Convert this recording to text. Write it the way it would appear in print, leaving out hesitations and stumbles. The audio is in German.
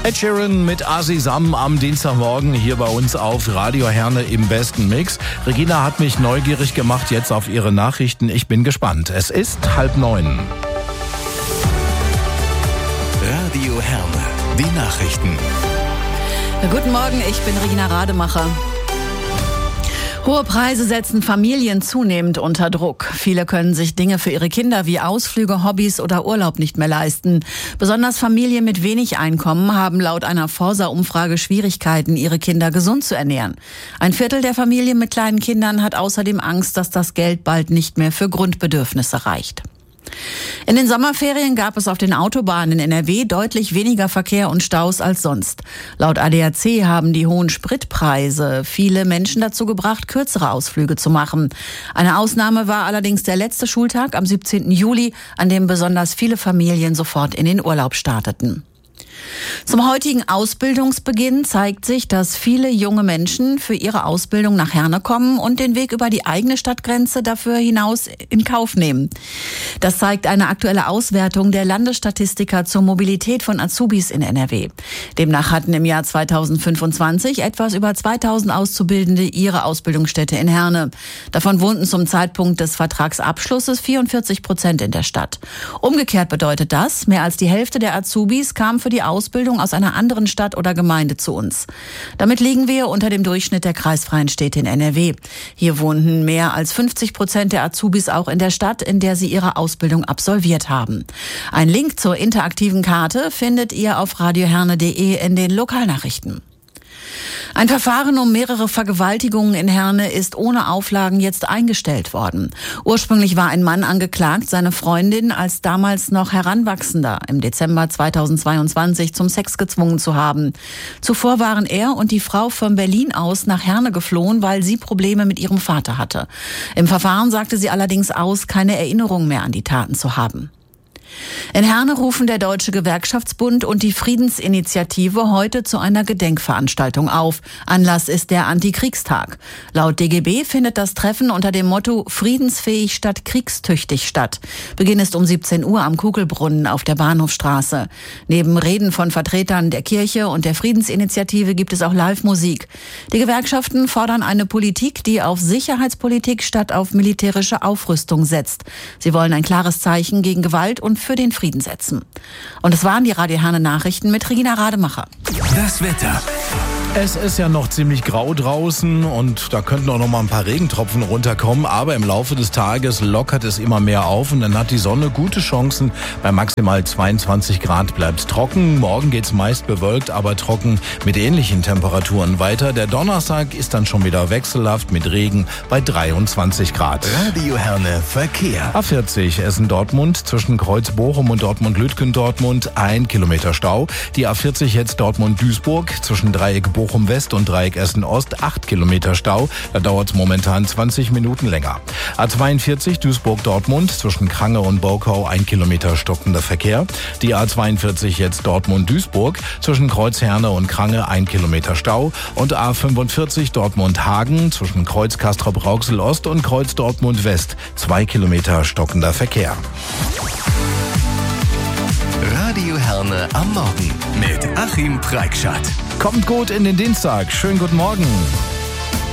Ed Sheeran mit Azizam am Dienstagmorgen hier bei uns auf Radio Herne im besten Mix. Regina hat mich neugierig gemacht jetzt auf ihre Nachrichten. Ich bin gespannt. Es ist 8:30. Radio Herne, die Nachrichten. Guten Morgen, ich bin Regina Rademacher. Hohe Preise setzen Familien zunehmend unter Druck. Viele können sich Dinge für ihre Kinder wie Ausflüge, Hobbys oder Urlaub nicht mehr leisten. Besonders Familien mit wenig Einkommen haben laut einer Forsa-Umfrage Schwierigkeiten, ihre Kinder gesund zu ernähren. Ein Viertel der Familien mit kleinen Kindern hat außerdem Angst, dass das Geld bald nicht mehr für Grundbedürfnisse reicht. In den Sommerferien gab es auf den Autobahnen in NRW deutlich weniger Verkehr und Staus als sonst. Laut ADAC haben die hohen Spritpreise viele Menschen dazu gebracht, kürzere Ausflüge zu machen. Eine Ausnahme war allerdings der letzte Schultag am 17. Juli, an dem besonders viele Familien sofort in den Urlaub starteten. Zum heutigen Ausbildungsbeginn zeigt sich, dass viele junge Menschen für ihre Ausbildung nach Herne kommen und den Weg über die eigene Stadtgrenze dafür hinaus in Kauf nehmen. Das zeigt eine aktuelle Auswertung der Landesstatistiker zur Mobilität von Azubis in NRW. Demnach hatten im Jahr 2025 etwas über 2000 Auszubildende ihre Ausbildungsstätte in Herne. Davon wohnten zum Zeitpunkt des Vertragsabschlusses 44% in der Stadt. Umgekehrt bedeutet das, mehr als die Hälfte der Azubis kam für die Ausbildung aus einer anderen Stadt oder Gemeinde zu uns. Damit liegen wir unter dem Durchschnitt der kreisfreien Städte in NRW. Hier wohnten mehr als 50% der Azubis auch in der Stadt, in der sie ihre Ausbildung absolviert haben. Ein Link zur interaktiven Karte findet ihr auf radioherne.de in den Lokalnachrichten. Ein Verfahren um mehrere Vergewaltigungen in Herne ist ohne Auflagen jetzt eingestellt worden. Ursprünglich war ein Mann angeklagt, seine Freundin als damals noch Heranwachsender im Dezember 2022 zum Sex gezwungen zu haben. Zuvor waren er und die Frau von Berlin aus nach Herne geflohen, weil sie Probleme mit ihrem Vater hatte. Im Verfahren sagte sie allerdings aus, keine Erinnerung mehr an die Taten zu haben. In Herne rufen der Deutsche Gewerkschaftsbund und die Friedensinitiative heute zu einer Gedenkveranstaltung auf. Anlass ist der Antikriegstag. Laut DGB findet das Treffen unter dem Motto Friedensfähig statt kriegstüchtig statt. Beginn ist um 17 Uhr am Kugelbrunnen auf der Bahnhofstraße. Neben Reden von Vertretern der Kirche und der Friedensinitiative gibt es auch Live-Musik. Die Gewerkschaften fordern eine Politik, die auf Sicherheitspolitik statt auf militärische Aufrüstung setzt. Sie wollen ein klares Zeichen gegen Gewalt und für den Frieden setzen. Und es waren die Radio Herne Nachrichten mit Regina Rademacher. Das Wetter. Es ist ja noch ziemlich grau draußen und da könnten auch noch mal ein paar Regentropfen runterkommen, aber im Laufe des Tages lockert es immer mehr auf und dann hat die Sonne gute Chancen. Bei maximal 22 Grad bleibt es trocken. Morgen geht's meist bewölkt, aber trocken mit ähnlichen Temperaturen weiter. Der Donnerstag ist dann schon wieder wechselhaft mit Regen bei 23 Grad. Radio Herne Verkehr. A40 Essen-Dortmund zwischen Kreuz-Bochum und Dortmund-Lütgendortmund 1 Kilometer Stau. Die A40 jetzt Dortmund-Duisburg zwischen Dreieck Bochum West und Dreieck Essen Ost 8 Kilometer Stau. Da dauert es momentan 20 Minuten länger. A42 Duisburg-Dortmund zwischen Krange und Bokau 1 Kilometer stockender Verkehr. Die A42 jetzt Dortmund-Duisburg zwischen Kreuz-Herne und Krange 1 Kilometer Stau. Und A45 Dortmund-Hagen zwischen Kreuz Castrop-Rauxel Ost und Kreuz Dortmund West 2 Kilometer stockender Verkehr. Radio Herne am Morgen mit Achim Preikschat. Kommt gut in den Dienstag. Schönen guten Morgen.